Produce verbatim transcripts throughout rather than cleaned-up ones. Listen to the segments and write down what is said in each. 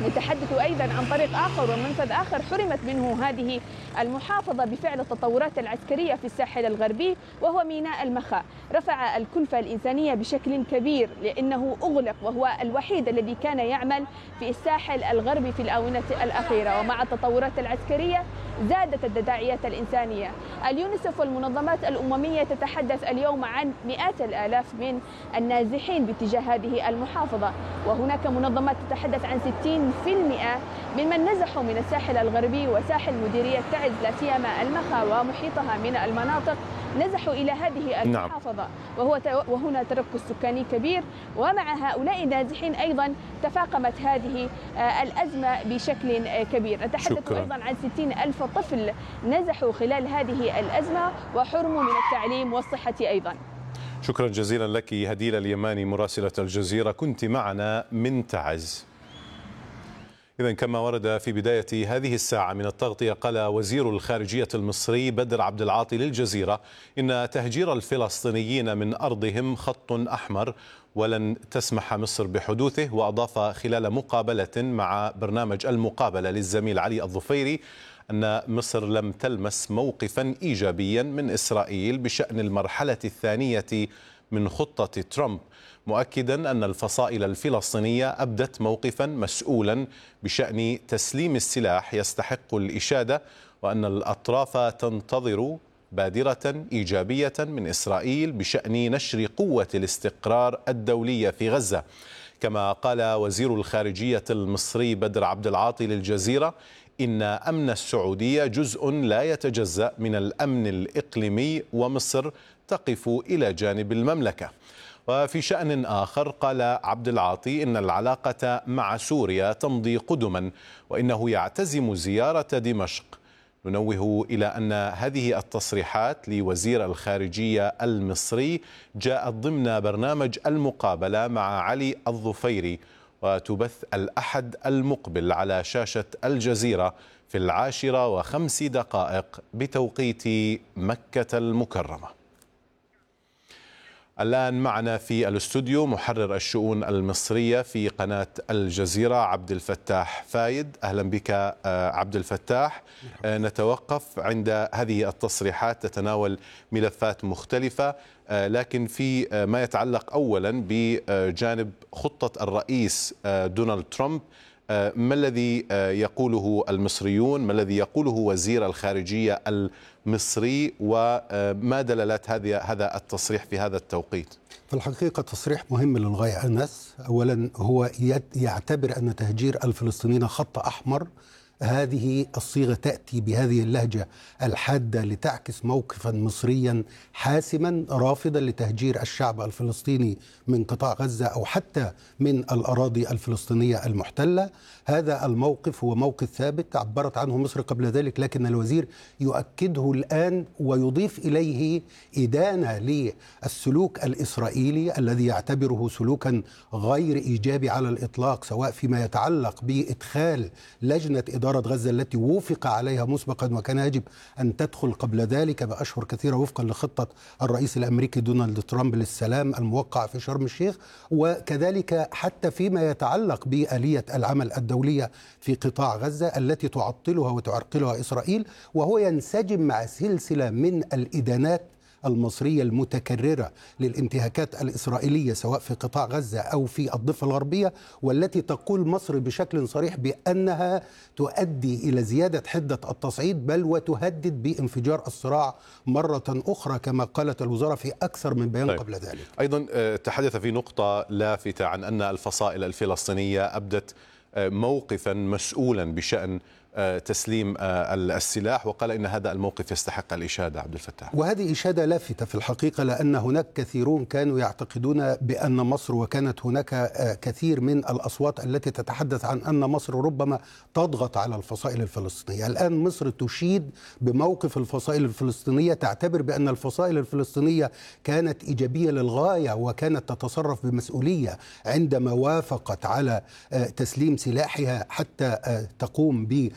نتحدث أيضا عن طريق آخر ومنفذ آخر حرمت منه هذه المحافظة بفعل التطورات العسكرية في الساحل الغربي، وهو ميناء المخا. رفع الكلفة الإنسانية بشكل كبير لأنه أغلق، وهو الوحيد الذي كان يعمل في الساحل الغربي في الآونة الأخيرة. ومع التطورات العسكرية زادت التداعيات الإنسانية. اليونيسف والمنظمات الأممية تتحدث اليوم عن مئات الآلاف من النازحين باتجاه هذه المحافظة، وهناك منظمات تتحدث عن ستين بالمئة ممن نزحوا من الساحل الغربي وساحل مديرية تعز، لا سيما المخا ومحيطها من المناطق، نزحوا إلى هذه المحافظة. وهو وهنا تركز سكاني كبير، ومع هؤلاء النازحين أيضا تفاقمت هذه الأزمة بشكل كبير. نتحدث شكرا. أيضا عن ستين ألف طفل نزحوا خلال هذه الأزمة وحرموا من التعليم والصحة أيضا. شكرا جزيلا لك هديلة اليماني مراسلة الجزيرة، كنت معنا من تعز. إذن كما ورد في بداية هذه الساعة من التغطية، قال وزير الخارجية المصري بدر عبد العاطي للجزيرة إن تهجير الفلسطينيين من أرضهم خط أحمر ولن تسمح مصر بحدوثه. وأضاف خلال مقابلة مع برنامج المقابلة للزميل علي الظفيري أن مصر لم تلمس موقفا إيجابيا من إسرائيل بشأن المرحلة الثانية من خطة ترامب، مؤكدا أن الفصائل الفلسطينية أبدت موقفا مسؤولا بشأن تسليم السلاح يستحق الإشادة، وأن الأطراف تنتظر بادرة إيجابية من إسرائيل بشأن نشر قوة الاستقرار الدولية في غزة. كما قال وزير الخارجية المصري بدر عبد العاطي للجزيرة إن أمن السعودية جزء لا يتجزأ من الأمن الإقليمي، ومصر تقف إلى جانب المملكة. وفي شأن آخر قال عبد العاطي إن العلاقة مع سوريا تمضي قدما، وإنه يعتزم زيارة دمشق. ننوه إلى أن هذه التصريحات لوزير الخارجية المصري جاءت ضمن برنامج المقابلة مع علي الظفيري، وتبث الأحد المقبل على شاشة الجزيرة في العاشرة وخمس دقائق بتوقيت مكة المكرمة. الآن معنا في الاستوديو محرر الشؤون المصرية في قناة الجزيرة عبد الفتاح فايد. أهلا بك عبد الفتاح. نتوقف عند هذه التصريحات تتناول ملفات مختلفة، لكن في ما يتعلق أولا بجانب خطة الرئيس دونالد ترامب، ما الذي يقوله المصريون، ما الذي يقوله وزير الخارجية المصري، وما دلالات هذا التصريح في هذا التوقيت؟ في الحقيقة تصريح مهم للغاية أنس. أولا هو يعتبر أن تهجير الفلسطينيين خط أحمر. هذه الصيغة تأتي بهذه اللهجة الحادة لتعكس موقفا مصريا حاسما رافضا لتهجير الشعب الفلسطيني من قطاع غزة أو حتى من الأراضي الفلسطينية المحتلة. هذا الموقف هو موقف ثابت عبرت عنه مصر قبل ذلك، لكن الوزير يؤكده الآن ويضيف إليه إدانة للسلوك الإسرائيلي الذي يعتبره سلوكا غير إيجابي على الإطلاق، سواء فيما يتعلق بإدخال لجنة إدارة غزة التي وافق عليها مسبقا وكان يجب أن تدخل قبل ذلك بأشهر كثيرة وفقا لخطة الرئيس الأمريكي دونالد ترامب للسلام الموقع في شرم الشيخ، وكذلك حتى فيما يتعلق بآلية العمل الدولية في قطاع غزة التي تعطلها وتعرقلها إسرائيل. وهو ينسجم مع سلسلة من الإدانات المصرية المتكررة للانتهاكات الإسرائيلية سواء في قطاع غزة أو في الضفة الغربية، والتي تقول مصر بشكل صريح بأنها تؤدي إلى زيادة حدة التصعيد بل وتهدد بانفجار الصراع مرة أخرى كما قالت الوزارة في أكثر من بيان طيب. قبل ذلك. أيضا تحدث في نقطة لافتة عن أن الفصائل الفلسطينية أبدت موقفا مسؤولا بشأن تسليم السلاح، وقال إن هذا الموقف يستحق الإشادة. عبد الفتاح، وهذه إشادة لافتة في الحقيقة، لأن هناك كثيرون كانوا يعتقدون بأن مصر، وكانت هناك كثير من الأصوات التي تتحدث عن أن مصر ربما تضغط على الفصائل الفلسطينية. الآن مصر تشيد بموقف الفصائل الفلسطينية، تعتبر بأن الفصائل الفلسطينية كانت إيجابية للغاية وكانت تتصرف بمسؤولية عندما وافقت على تسليم سلاحها حتى تقوم ب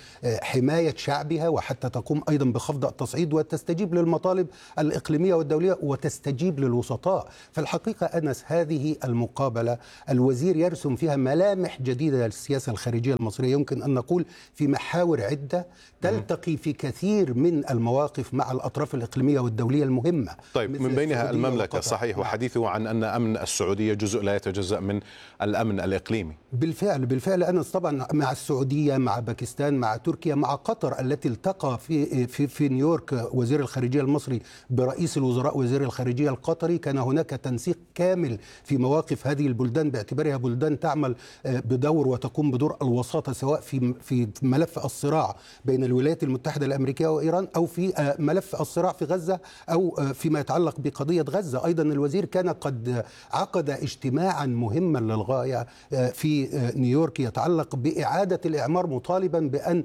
حماية شعبها وحتى تقوم أيضا بخفض التصعيد وتستجيب للمطالب الإقليمية والدولية وتستجيب للوسطاء. فالحقيقة أنس هذه المقابلة الوزير يرسم فيها ملامح جديدة للسياسة الخارجية المصرية، يمكن أن نقول في محاور عدة تلتقي في كثير من المواقف مع الأطراف الإقليمية والدولية المهمة. طيب من بينها المملكة صحيح، وحديثه عن أن أمن السعودية جزء لا يتجزأ من الأمن الإقليمي. بالفعل بالفعل أنس طبعا مع السعودية مع باكستان مع تركيا مع قطر التي التقى في في في نيويورك وزير الخارجية المصري برئيس الوزراء وزير الخارجية القطري، كان هناك تنسيق كامل في مواقف هذه البلدان باعتبارها بلدان تعمل بدور وتقوم بدور الوساطة سواء في في ملف الصراع بين الولايات المتحدة الأمريكية وإيران أو في ملف الصراع في غزة أو فيما يتعلق بقضية غزة. أيضا الوزير كان قد عقد اجتماعا مهما للغاية في نيويورك يتعلق بإعادة الإعمار مطالبا بأن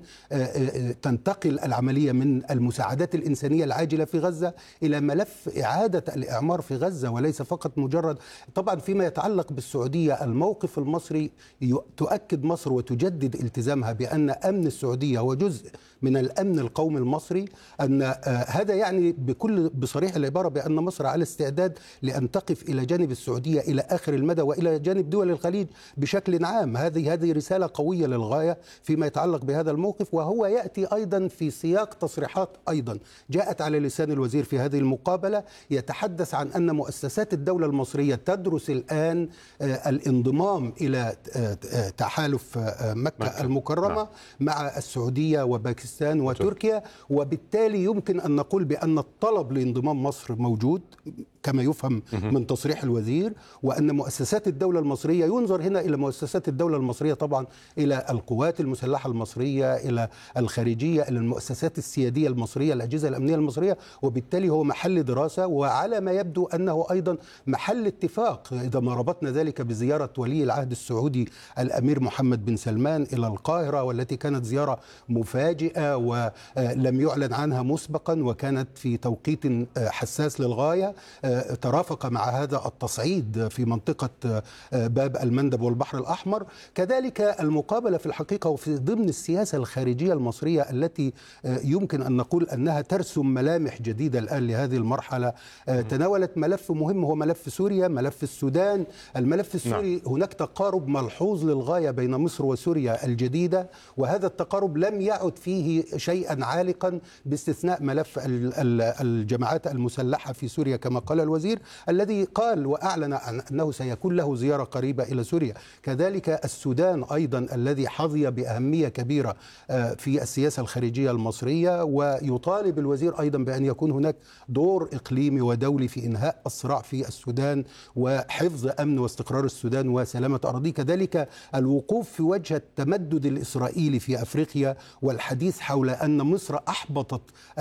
تنتقل العملية من المساعدات الإنسانية العاجلة في غزة إلى ملف إعادة الإعمار في غزة وليس فقط مجرد. طبعا فيما يتعلق بالسعودية الموقف المصري تؤكد مصر وتجدد التزامها بأن أمن السعودية هو جزء من الأمن القومي المصري، أن هذا يعني بكل بصريح العبارة بأن مصر على استعداد لأن تقف إلى جانب السعودية إلى آخر المدى وإلى جانب دول الخليج بشكل عام. هذه هذه رسالة قوية للغاية فيما يتعلق بهذا الموقف، وهو يأتي أيضا في سياق تصريحات أيضا جاءت على لسان الوزير في هذه المقابلة يتحدث عن أن مؤسسات الدولة المصرية تدرس الآن الانضمام إلى تحالف مكة المكرمة مع السعودية وباكستان وتركيا، وبالتالي يمكن أن نقول بأن الطلب لانضمام مصر موجود كما يفهم من تصريح الوزير، وأن مؤسسات الدولة المصرية ينظر هنا إلى مؤسسات الدولة المصرية طبعا إلى القوات المسلحة المصرية إلى الخارجية إلى المؤسسات السيادية المصرية الأجهزة الأمنية المصرية، وبالتالي هو محل دراسة وعلى ما يبدو أنه أيضا محل اتفاق إذا ما ربطنا ذلك بزيارة ولي العهد السعودي الأمير محمد بن سلمان إلى القاهرة، والتي كانت زيارة مفاجئة ولم يعلن عنها مسبقا وكانت في توقيت حساس للغاية، ترافق مع هذا التصعيد في منطقة باب المندب والبحر الأحمر. كذلك المقابلة في الحقيقة وفي ضمن السياسة الخارجية المصرية التي يمكن أن نقول أنها ترسم ملامح جديدة الآن لهذه المرحلة، تناولت ملف مهم هو ملف سوريا، ملف السودان. الملف السوري نعم. هناك تقارب ملحوظ للغاية بين مصر وسوريا الجديدة، وهذا التقارب لم يعد فيه شيئا عالقا باستثناء ملف الجماعات المسلحة في سوريا كما قال الوزير الذي قال وأعلن أنه سيكون له زيارة قريبة إلى سوريا. كذلك السودان أيضا الذي حظي بأهمية كبيرة في السياسة الخارجية المصرية، ويطالب الوزير أيضا بأن يكون هناك دور إقليمي ودولي في إنهاء الصراع في السودان وحفظ أمن واستقرار السودان وسلامة أراضيه. كذلك الوقوف في وجه التمدد الإسرائيلي في أفريقيا والحديث حول أن مصر أحبطت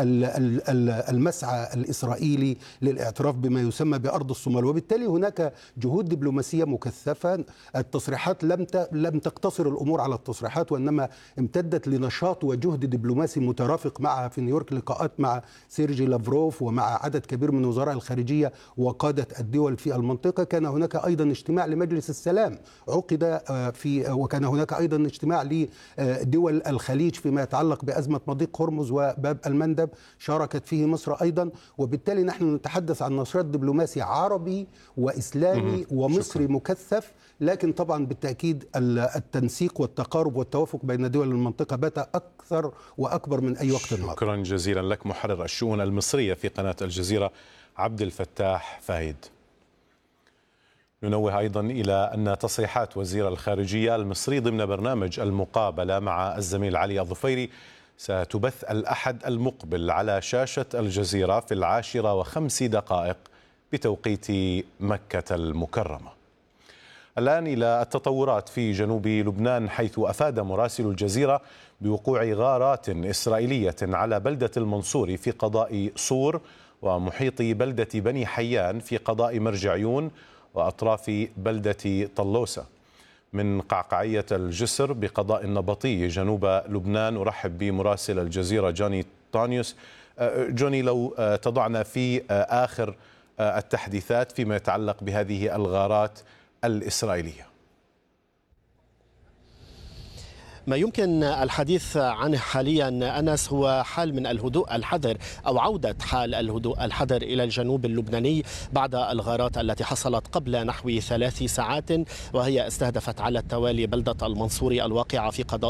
المسعى الإسرائيلي للاعتراف بما يسمى بأرض الصومال، وبالتالي هناك جهود دبلوماسية مكثفة. التصريحات لم لم تقتصر الأمور على التصريحات وإنما امتدت لنشاط وجهد دبلوماسي مترافق معها في نيويورك، لقاءات مع سيرجي لافروف ومع عدد كبير من وزراء الخارجية وقادة الدول في المنطقة. كان هناك أيضا اجتماع لمجلس السلام عقد في وكان هناك أيضا اجتماع لدول الخليج فيما يتعلق بأزمة مضيق هرمز وباب المندب شاركت فيه مصر أيضا. وبالتالي نحن نتحدث عن نشاط دبلوماسي عربي وإسلامي ومصري مكثف، لكن طبعا بالتأكيد التنسيق والتقارب والتوافق بين دول المنطقة بات أكثر وأكبر من أي وقت مضى. شكرا جزيلا لك محرر الشؤون المصرية في قناة الجزيرة عبد الفتاح فايد. ننوه أيضا إلى أن تصريحات وزير الخارجية المصري ضمن برنامج المقابلة مع الزميل علي الظفيري ستبث الأحد المقبل على شاشة الجزيرة في العاشرة وخمس دقائق بتوقيت مكة المكرمة. الآن إلى التطورات في جنوب لبنان، حيث أفاد مراسل الجزيرة بوقوع غارات إسرائيلية على بلدة المنصوري في قضاء صور ومحيط بلدة بني حيان في قضاء مرجعيون وأطراف بلدة طلوسة. من قعقعية الجسر بقضاء النبطي جنوب لبنان أرحب بمراسل الجزيرة جوني طانيوس. جوني، لو تضعنا في آخر التحديثات فيما يتعلق بهذه الغارات الإسرائيلية. ما يمكن الحديث عنه حاليا أنس هو حال من الهدوء الحذر أو عودة حال الهدوء الحذر إلى الجنوب اللبناني بعد الغارات التي حصلت قبل نحو ثلاث ساعات، وهي استهدفت على التوالي بلدة المنصوري الواقعة في قضاء